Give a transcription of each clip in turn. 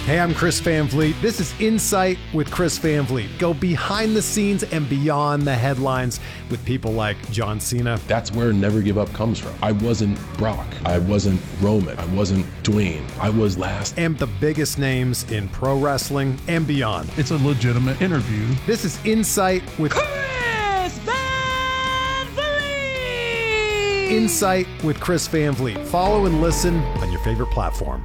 Hey, I'm Chris Van Vliet. This is Insight with Chris Van Vliet. Go behind the scenes and beyond the headlines with people like John Cena. That's where Never Give Up comes from. I wasn't Brock. I wasn't Roman. I wasn't Dwayne. I was last. And the biggest names in pro wrestling and beyond. It's a legitimate interview. This is Insight with Chris Van Vliet. Insight with Chris Van Vliet. Follow and listen on your favorite platform.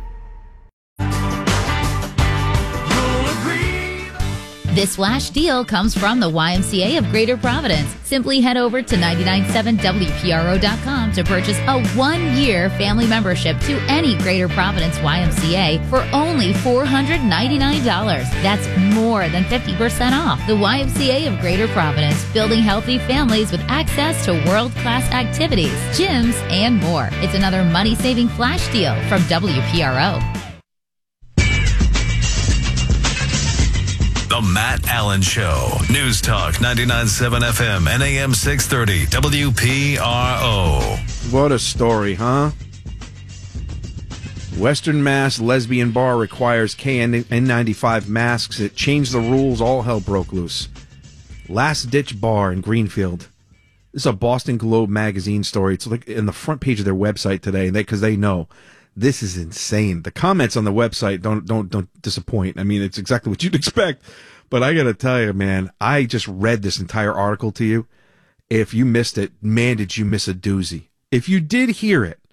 This flash deal comes from the YMCA of Greater Providence. Simply head over to 997WPRO.com to purchase a 1-year family membership to any Greater Providence YMCA for only $499. That's more than 50% off. The YMCA of Greater Providence, building healthy families with access to world-class activities, gyms, and more. It's another money-saving flash deal from WPRO. The Matt Allen Show. News Talk 99.7 FM and AM 630 WPRO. What a story, huh? Western Mass lesbian bar requires KN95 masks. It changed the rules. All hell broke loose. Last Ditch Bar in Greenfield. This is a Boston Globe magazine story. It's like in the front page of their website today, because they know this is insane. The comments on the website don't disappoint. I mean, it's exactly what you'd expect. But I got to tell you, man, I just read this entire article to you. If you missed it, man, did you miss a doozy. If you did hear it,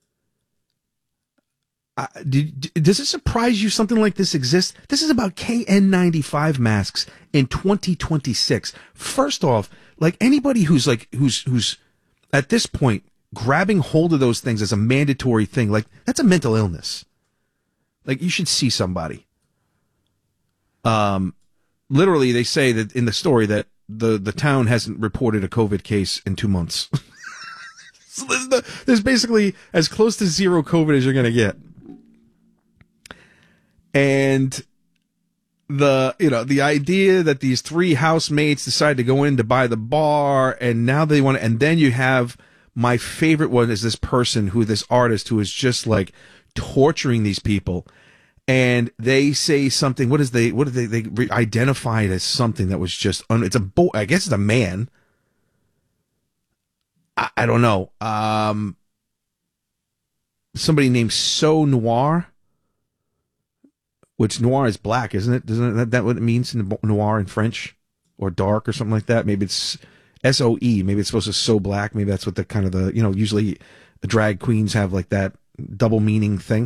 does it surprise you something like this exists? This is about KN95 masks in 2026. First off, like anybody who's at this point grabbing hold of those things as a mandatory thing, like that's a mental illness. Like you should see somebody. Literally, they say that in the story that the town hasn't reported a COVID case in 2 months. So there's basically as close to zero COVID as you're going to get. And the idea that these 3 housemates decide to go in to buy the bar, and now they want to, and then you have my favorite one is this artist who is just like torturing these people. And they say something. What do they identify it as something that was just it's a boy. I guess it's a man. I don't know. Somebody named So Noir, which noir is black, isn't it? Isn't that what it means in noir in French, or dark or something like that? Maybe it's SOE. Maybe it's supposed to so black. Maybe that's what the kind of usually the drag queens have like that double meaning thing.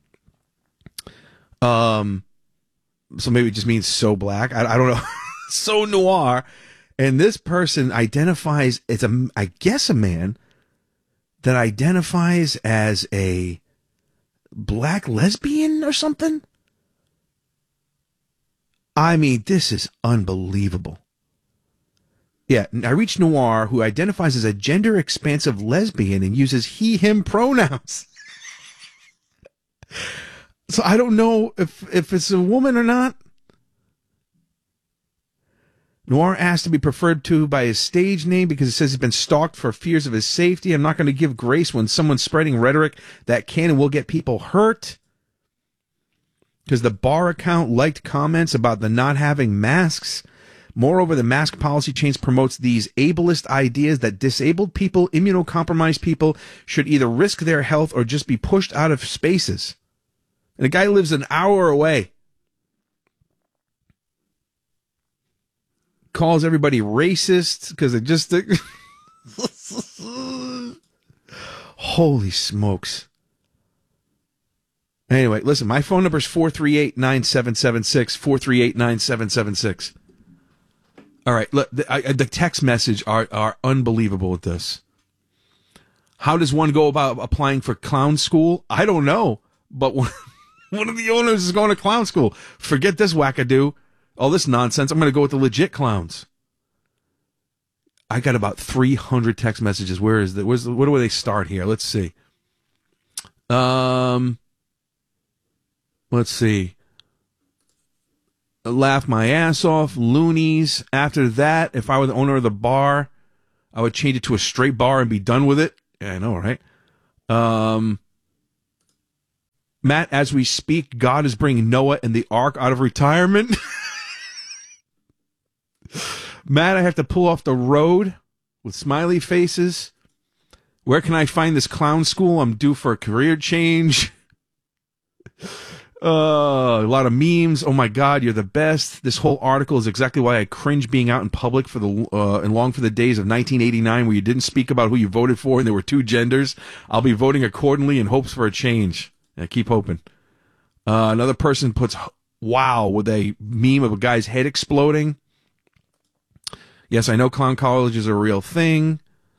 So maybe it just means so black. I don't know. So noir. And this person identifies, I guess a man that identifies as a black lesbian or something. I mean, this is unbelievable. Yeah, I reached Noir, who identifies as a gender-expansive lesbian and uses he, him pronouns. So I don't know if it's a woman or not. Noir asked to be referred to by his stage name because it says he's been stalked for fears of his safety. I'm not going to give grace when someone's spreading rhetoric that can and will get people hurt. Because the bar account liked comments about the not having masks. Moreover, the mask policy change promotes these ableist ideas that disabled people, immunocompromised people should either risk their health or just be pushed out of spaces. And the guy lives an hour away. Calls everybody racist because they just... Holy smokes. Anyway, listen, my phone number is 438-9776, 438-9776. All right, look, the text message are unbelievable with this. How does one go about applying for clown school? I don't know, but one of the owners is going to clown school. Forget this wackadoo, all this nonsense. I'm going to go with the legit clowns. I got about 300 text messages. Where do they start here? Let's see. Let's see. Laugh my ass off, loonies. After that, if I were the owner of the bar, I would change it to a straight bar and be done with it. Yeah, I know, right? Matt, as we speak, God is bringing Noah and the ark out of retirement. Matt, I have to pull off the road with smiley faces. Where can I find this clown school? I'm due for a career change. A lot of memes. Oh my God, you're the best. This whole article is exactly why I cringe being out in public for and long for the days of 1989 where you didn't speak about who you voted for and there were two genders. I'll be voting accordingly in hopes for a change. Yeah, keep hoping. Another person puts wow with a meme of a guy's head exploding. Yes, I know clown college is a real thing.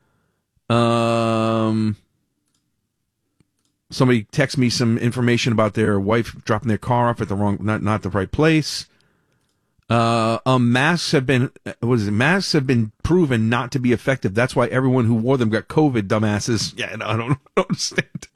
Somebody texted me some information about their wife dropping their car off at the wrong, not the right place. Masks have been, masks have been proven not to be effective. That's why everyone who wore them got COVID, dumbasses. Yeah, no, I don't understand.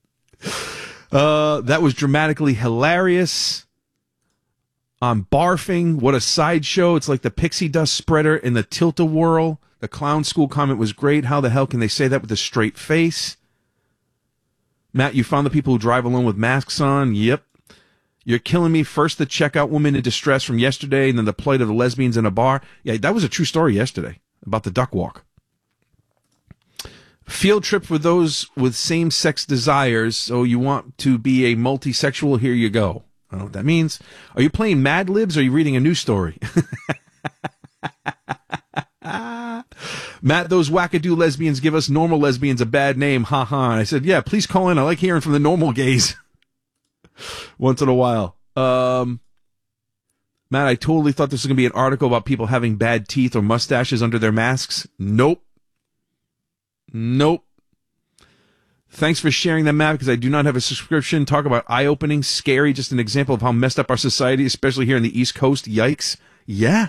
That was dramatically hilarious. I'm barfing. What a sideshow. It's like the pixie dust spreader in the tilt-a-whirl. The clown school comment was great. How the hell can they say that with a straight face? Matt, you found the people who drive alone with masks on? Yep. You're killing me. First, the checkout woman in distress from yesterday, and then the plight of the lesbians in a bar. Yeah, that was a true story yesterday about the duck walk. Field trip for those with same-sex desires. So you want to be a multisexual? Here you go. I don't know what that means. Are you playing Mad Libs or are you reading a news story? Matt, those wackadoo lesbians give us normal lesbians a bad name. Ha ha. And I said, yeah, please call in. I like hearing from the normal gays once in a while. Matt, I totally thought this was going to be an article about people having bad teeth or mustaches under their masks. Nope. Thanks for sharing that, Matt, because I do not have a subscription. Talk about eye-opening, scary, just an example of how messed up our society, especially here in the East Coast. Yikes. Yeah.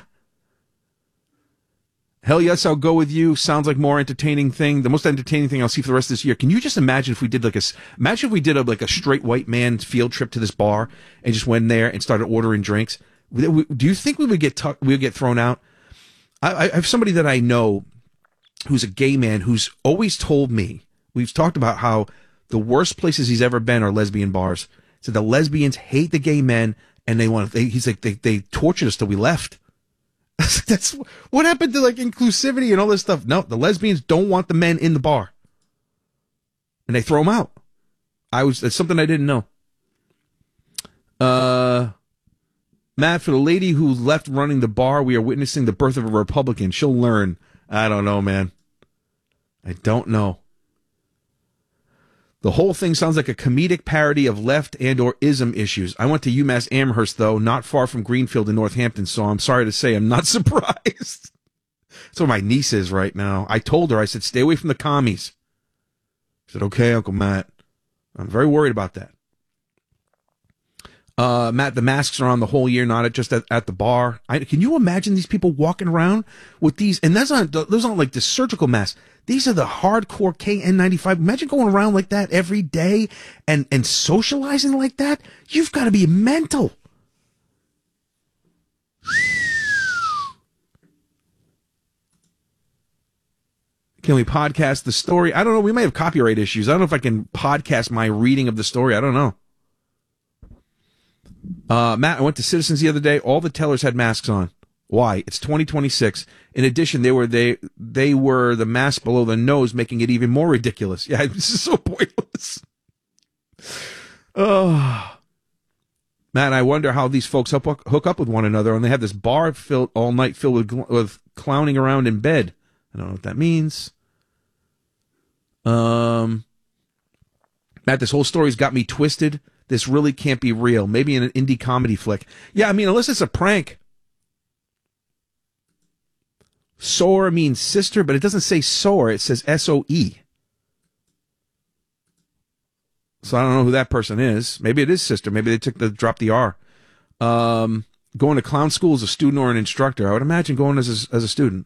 Hell yes, I'll go with you. Sounds like more entertaining thing. The most entertaining thing I'll see for the rest of this year. Can you just imagine if we did like a straight white man field trip to this bar and just went in there and started ordering drinks? Do you think we would get thrown out? I have somebody that I know who's a gay man who's always told me, we've talked about how the worst places he's ever been are lesbian bars. So the lesbians hate the gay men and he's like, they tortured us till we left. That's what happened to like inclusivity and all this stuff. No, the lesbians don't want the men in the bar and they throw them out. That's something I didn't know. Matt, for the lady who left running the bar, we are witnessing the birth of a Republican. She'll learn. I don't know, man. I don't know. The whole thing sounds like a comedic parody of left and or ism issues. I went to UMass Amherst, though, not far from Greenfield in Northampton, so I'm sorry to say I'm not surprised. That's where my niece is right now. I told her, I said, stay away from the commies. She said, okay, Uncle Matt. I'm very worried about that. Matt, the masks are on the whole year, not just at the bar. Can you imagine these people walking around with these? And those aren't like the surgical masks. These are the hardcore KN95. Imagine going around like that every day and socializing like that. You've got to be mental. Can we podcast the story? I don't know. We may have copyright issues. I don't know if I can podcast my reading of the story. I don't know. Matt, I went to Citizens the other day. All the tellers had masks on. Why? It's 2026. In addition, they were the mask below the nose, making it even more ridiculous. Yeah, this is so pointless. Oh, Matt, I wonder how these folks hook up with one another, and they have this bar filled all night filled with clowning around in bed. I don't know what that means. Matt, this whole story's got me twisted. This really can't be real. Maybe in an indie comedy flick. Yeah, I mean, unless it's a prank. Soar means sister, but it doesn't say soar. It says S-O-E. So I don't know who that person is. Maybe it is sister. Maybe they dropped the R. Going to clown school as a student or an instructor. I would imagine going as a student.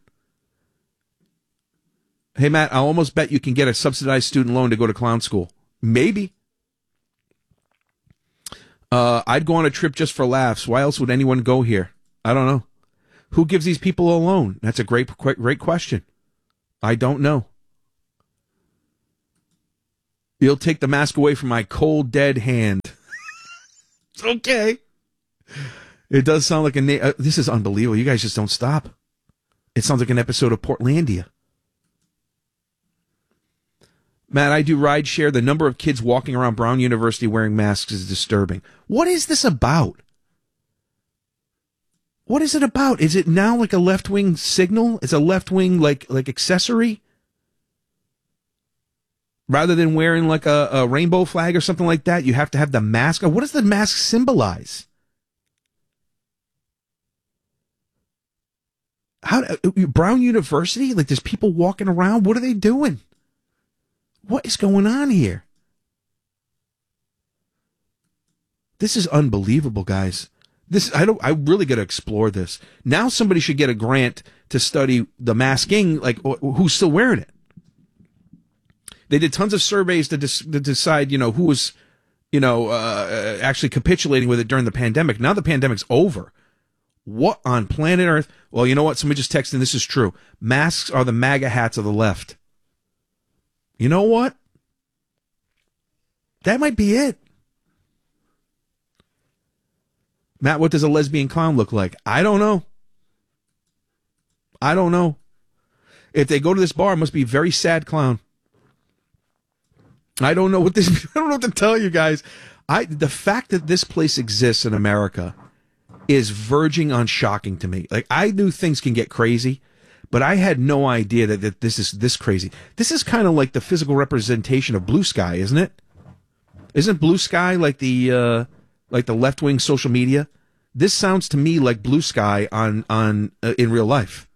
Hey, Matt, I'll almost bet you can get a subsidized student loan to go to clown school. Maybe. I'd go on a trip just for laughs. Why else would anyone go here? I don't know. Who gives these people a loan? That's a great question. I don't know. You'll take the mask away from my cold, dead hand. Okay. It does sound like a name. This is unbelievable. You guys just don't stop. It sounds like an episode of Portlandia. Matt, I do ride share. The number of kids walking around Brown University wearing masks is disturbing. What is this about? What is it about? Is it now like a left-wing signal? It's a left-wing like accessory? Rather than wearing like a rainbow flag or something like that, you have to have the mask. What does the mask symbolize? Brown University? Like there's people walking around? What are they doing? What is going on here? This is unbelievable, guys. I really got to explore this. Now somebody should get a grant to study the masking, like who's still wearing it. They did tons of surveys to decide, who was, actually capitulating with it during the pandemic. Now the pandemic's over. What on planet Earth? Well, you know what? Somebody just texted, and this is true. Masks are the MAGA hats of the left. You know what? That might be it. Matt, what does a lesbian clown look like? I don't know. If they go to this bar, it must be a very sad clown. I don't know what to tell you guys. The fact that this place exists in America is verging on shocking to me. Like, I knew things can get crazy, but I had no idea that this is this crazy. This is kind of like the physical representation of Blue Sky, isn't it? Isn't Blue Sky like the left-wing social media? This sounds to me like Blue Sky on in real life.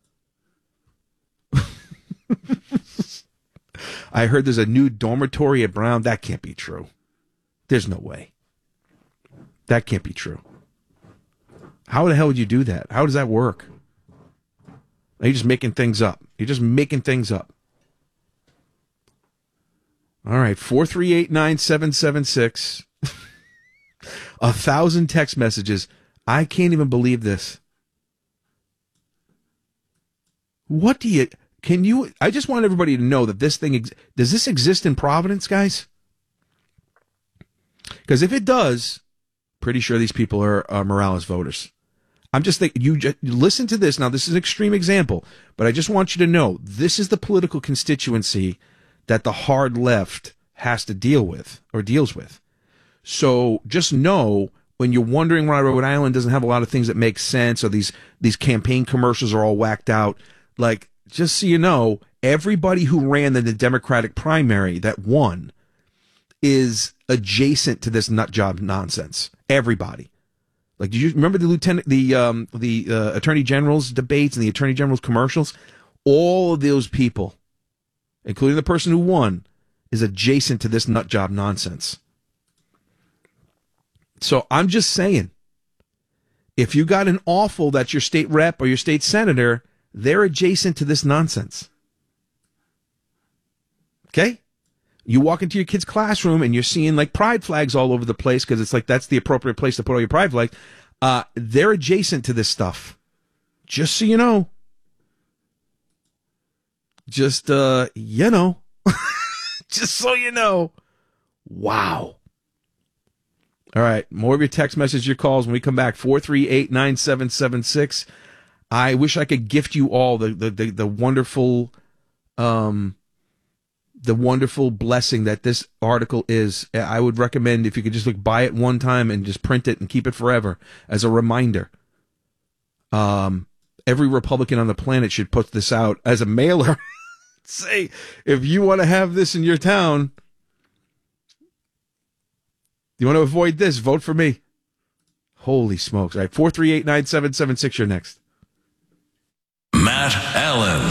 I heard there's a new dormitory at Brown. That can't be true. There's no way. That can't be true. How the hell would you do that? How does that work? Are you just making things up? You're just making things up. All right, 438-9776. 1,000 text messages. I can't even believe this. I just want everybody to know that this thing, does this exist in Providence, guys? Because if it does, pretty sure these people are Morales voters. I'm just thinking, you listen to this. Now, this is an extreme example, but I just want you to know this is the political constituency that the hard left has to deal with or deals with. So just know when you're wondering why Rhode Island doesn't have a lot of things that make sense or these campaign commercials are all whacked out, like, just so you know, everybody who ran in the Democratic primary that won is adjacent to this nut job nonsense. Everybody. Like, do you remember the Attorney General's debates and the Attorney General's commercials? All of those people, including the person who won, is adjacent to this nut job nonsense. So I'm just saying, if you got an awful that's your state rep or your state senator, they're adjacent to this nonsense. Okay? You walk into your kid's classroom and you're seeing like pride flags all over the place because it's like that's the appropriate place to put all your pride flags. They're adjacent to this stuff. Just so you know. Just, you know. Just so you know. Wow. All right. More of your text messages, your calls when we come back. 438-9776. I wish I could gift you all the wonderful the wonderful blessing that this article is. I would recommend if you could just buy it one time and just print it and keep it forever as a reminder. Every Republican on the planet should put this out as a mailer. Say, if you want to have this in your town, you want to avoid this, vote for me. Holy smokes. All right, 438-9776, you're next. Matt Allen.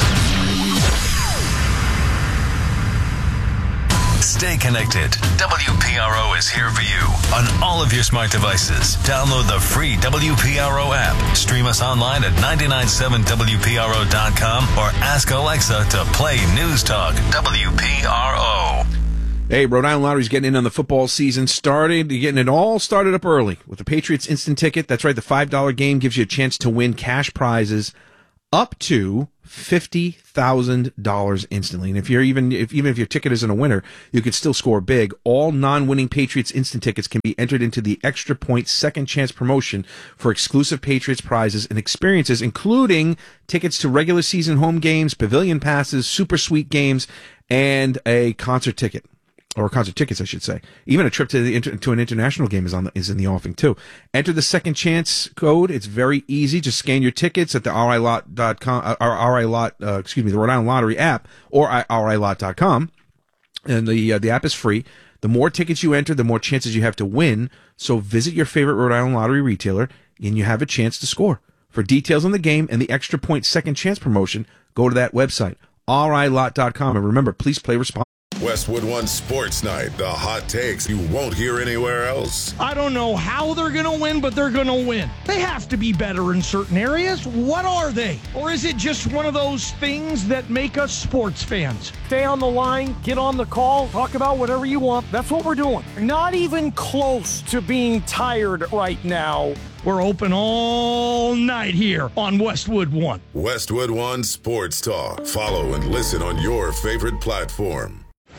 Stay connected. WPRO is here for you on all of your smart devices. Download the free WPRO app. Stream us online at 997WPRO.com or ask Alexa to play News Talk WPRO. Hey, Rhode Island Lottery's getting in on the football season. Getting it all started up early with the Patriots Instant Ticket. That's right, the $5 game gives you a chance to win cash prizes up to $50,000 instantly. And if your ticket isn't a winner, you could still score big. All non-winning Patriots instant tickets can be entered into the Extra Point Second Chance promotion for exclusive Patriots prizes and experiences, including tickets to regular season home games, pavilion passes, super suite games, and a concert ticket. Or concert tickets, I should say. Even a trip to an international game is in the offing too. Enter the Second Chance code. It's very easy. Just scan your tickets at the RILot.com, the Rhode Island Lottery app, or RILot.com, and the app is free. The more tickets you enter, the more chances you have to win. So visit your favorite Rhode Island Lottery retailer, and you have a chance to score. For details on the game and the Extra Point Second Chance promotion, go to that website, RILot.com, and remember, please play responsibly. Westwood One Sports Night, the hot takes you won't hear anywhere else. I don't know how they're going to win, but they're going to win. They have to be better in certain areas. What are they? Or is it just one of those things that make us sports fans? Stay on the line, get on the call, talk about whatever you want. That's what we're doing. Not even close to being tired right now. We're open all night here on Westwood One. Westwood One Sports Talk. Follow and listen on your favorite platform.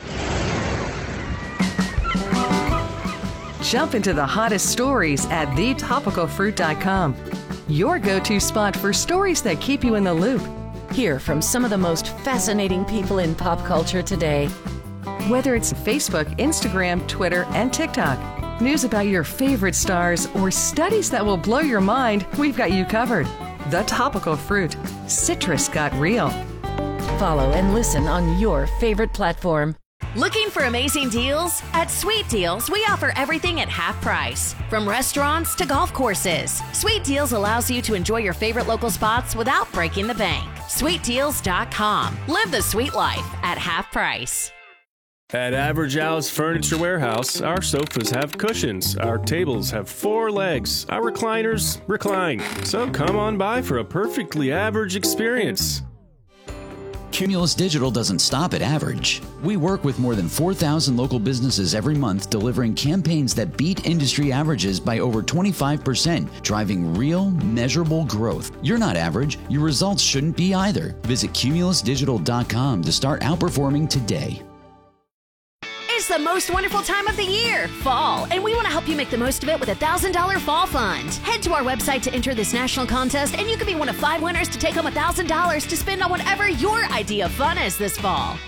Jump into the hottest stories at thetopicalfruit.com. Your go-to spot for stories that keep you in the loop. Hear from some of the most fascinating people in pop culture today. Whether it's Facebook, Instagram, Twitter, and TikTok, news about your favorite stars, or studies that will blow your mind, we've got you covered. The Topical Fruit. Citrus got real. Follow and listen on your favorite platform. Looking for amazing deals? At Sweet Deals, we offer everything at half price. From restaurants to golf courses, Sweet Deals allows you to enjoy your favorite local spots without breaking the bank. SweetDeals.com. Live the sweet life at half price. At Average Al's Furniture Warehouse, our sofas have cushions, our tables have 4 legs, our recliners recline. So come on by for a perfectly average experience. Cumulus Digital doesn't stop at average. We work with more than 4,000 local businesses every month, delivering campaigns that beat industry averages by over 25%, driving real, measurable growth. You're not average. Your results shouldn't be either. Visit cumulusdigital.com to start outperforming today. It's the most wonderful time of the year, fall, and we want to help you make the most of it with a $1,000 fall fund. Head to our website to enter this national contest, and you could be one of 5 winners to take home $1,000 to spend on whatever your idea of fun is this fall.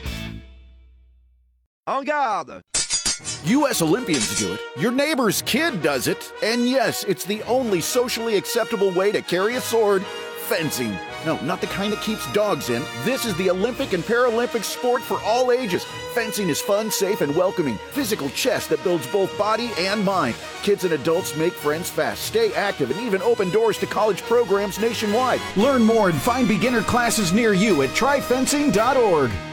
En garde! U.S. Olympians do it, your neighbor's kid does it, and yes, it's the only socially acceptable way to carry a sword: fencing. No, not the kind that keeps dogs in. This is the Olympic and Paralympic sport for all ages. Fencing is fun, safe, and welcoming. Physical chess that builds both body and mind. Kids and adults make friends fast, stay active, and even open doors to college programs nationwide. Learn more and find beginner classes near you at tryfencing.org.